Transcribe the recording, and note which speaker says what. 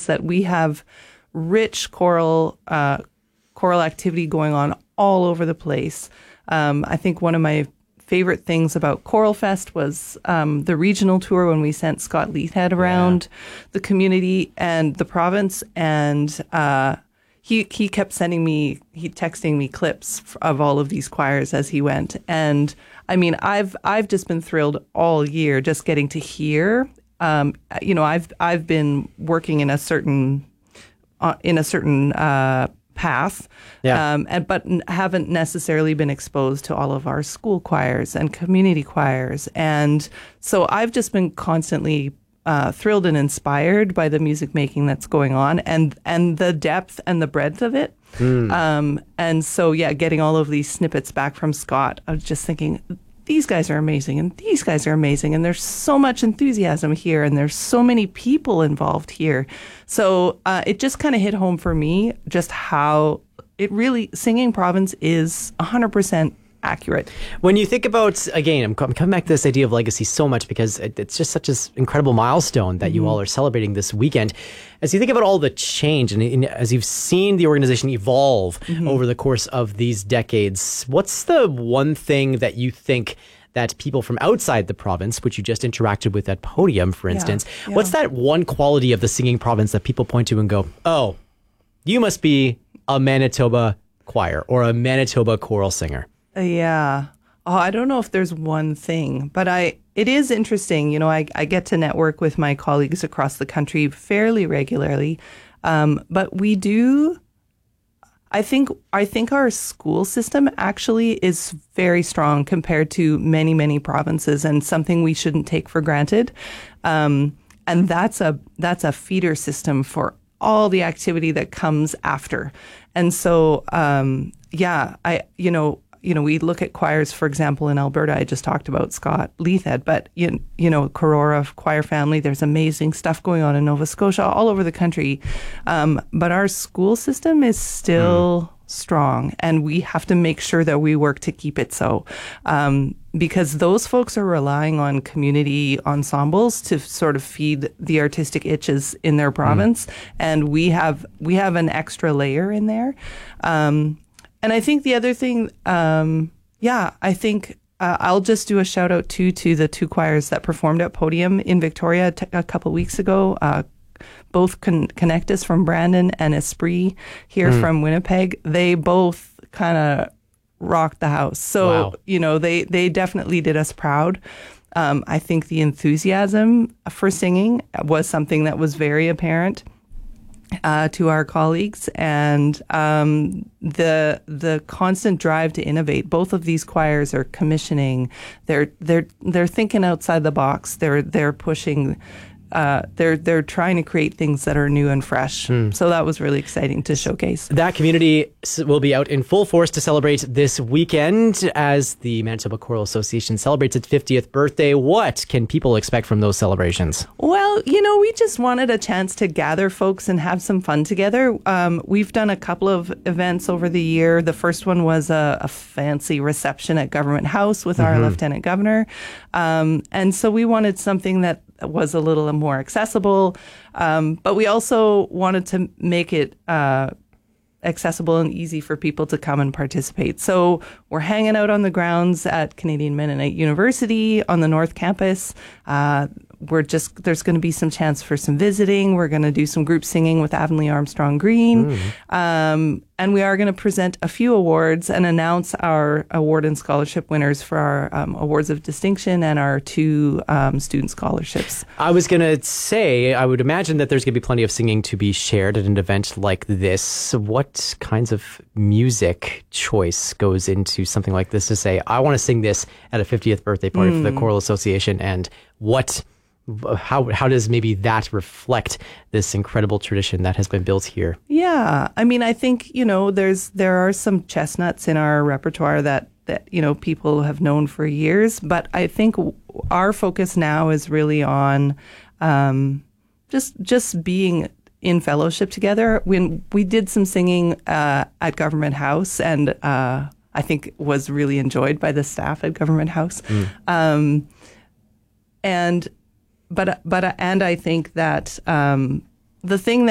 Speaker 1: province that we have rich choral activity going on all over the place. I think one of my favorite things about Choral Fest was the regional tour when we sent Scott Leithhead around the community and the province, and he kept texting me clips of all of these choirs as he went. And I mean, I've just been thrilled all year just getting to hear. I've been working in a certain path, but haven't necessarily been exposed to all of our school choirs and community choirs. And so I've just been constantly thrilled and inspired by the music making that's going on and the depth and the breadth of it. And so, getting all of these snippets back from Scott, I was just thinking, these guys are amazing, and these guys are amazing, and there's so much enthusiasm here, and there's so many people involved here. So it just kind of hit home for me just how it really, singing province is 100% accurate.
Speaker 2: When you think about, again, I'm coming back to this idea of legacy so much because it's just such an incredible milestone that you all are celebrating this weekend. As you think about all the change and as you've seen the organization evolve over the course of these decades, what's the one thing that you think that people from outside the province, which you just interacted with at Podium, for instance, what's that one quality of the singing province that people point to and go, oh, you must be a Manitoba choir or a Manitoba choral singer?
Speaker 1: Yeah. Oh, I don't know if there's one thing, but it is interesting. You know, I get to network with my colleagues across the country fairly regularly. But we do, I think our school system actually is very strong compared to many, many provinces, and something we shouldn't take for granted. And that's a feeder system for all the activity that comes after. And so, we look at choirs, for example, in Alberta. I just talked about Scott Leithhead, but Korora choir family. There's amazing stuff going on in Nova Scotia, all over the country. But our school system is still strong, and we have to make sure that we work to keep it so. Because those folks are relying on community ensembles to sort of feed the artistic itches in their province, and we have an extra layer in there. And I think the other thing, I think I'll just do a shout out to the two choirs that performed at Podium in Victoria a couple weeks ago. Both Connectus from Brandon and Esprit here from Winnipeg. They both kind of rocked the house. So, they definitely did us proud. I think the enthusiasm for singing was something that was very apparent to our colleagues, and the constant drive to innovate. Both of these choirs are commissioning. They're thinking outside the box. They're pushing. They're trying to create things that are new and fresh. So that was really exciting to showcase.
Speaker 2: That community will be out in full force to celebrate this weekend as the Manitoba Choral Association celebrates its 50th birthday. What can people expect from those celebrations?
Speaker 1: Well, we just wanted a chance to gather folks and have some fun together. We've done a couple of events over the year. The first one was a fancy reception at Government House with our Lieutenant Governor. And so we wanted something that was a little more accessible, but we also wanted to make it accessible and easy for people to come and participate. So we're hanging out on the grounds at Canadian Mennonite University on the North Campus. There's going to be some chance for some visiting. We're going to do some group singing with Avonlea Armstrong Green. And we are going to present a few awards and announce our award and scholarship winners for our awards of distinction and our two student scholarships.
Speaker 2: I was going to say, I would imagine that there's going to be plenty of singing to be shared at an event like this. What kinds of music choice goes into something like this to say, I want to sing this at a 50th birthday party for the Choral Association, and how does maybe that reflect this incredible tradition that has been built here?
Speaker 1: Yeah, I mean, I think there are some chestnuts in our repertoire that people have known for years, but I think our focus now is really on just being in fellowship together. When we did some singing at Government House, and I think was really enjoyed by the staff at Government House, and I think that the thing